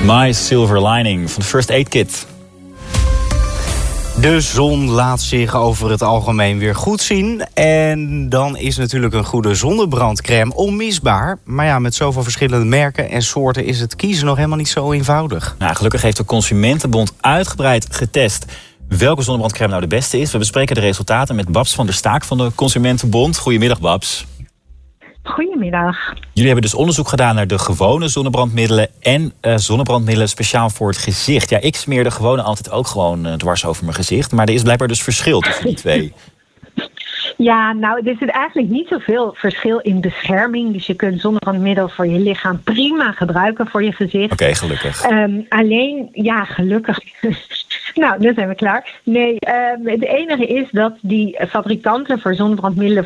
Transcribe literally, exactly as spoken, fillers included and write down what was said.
My Silver Lining van de First Aid Kit. De zon laat zich over het algemeen weer goed zien. En dan is natuurlijk een goede zonnebrandcrème onmisbaar. Maar ja, met zoveel verschillende merken en soorten is het kiezen nog helemaal niet zo eenvoudig. Nou, gelukkig heeft de Consumentenbond uitgebreid getest welke zonnebrandcrème nou de beste is. We bespreken de resultaten met Babs van der Staak van de Consumentenbond. Goedemiddag, Babs. Goedemiddag. Jullie hebben dus onderzoek gedaan naar de gewone zonnebrandmiddelen en uh, zonnebrandmiddelen speciaal voor het gezicht. Ja, ik smeer de gewone altijd ook gewoon uh, dwars over mijn gezicht. Maar er is blijkbaar dus verschil tussen die twee. Ja, nou, er zit eigenlijk niet zoveel verschil in bescherming. Dus je kunt zonnebrandmiddel voor je lichaam prima gebruiken voor je gezicht. Oké, okay, gelukkig. Um, alleen, ja, gelukkig. Nou, dan zijn we klaar. Nee, um, het enige is dat die fabrikanten voor zonnebrandmiddelen